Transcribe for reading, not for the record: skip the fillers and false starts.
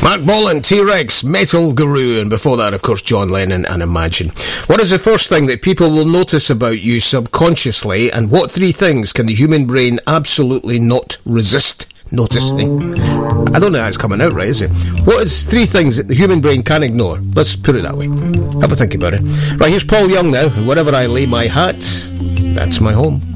Mark Bolan, T-Rex, Metal Guru, and before that, of course, John Lennon and Imagine. What is the first thing that people will notice about you subconsciously, and what three things can the human brain absolutely not resist noticing? I don't know how it's coming out right, is it? What is three things that the human brain can ignore? Let's put it that way. Have a think about it. Right, here's Paul Young now. Wherever I lay my hat, that's my home.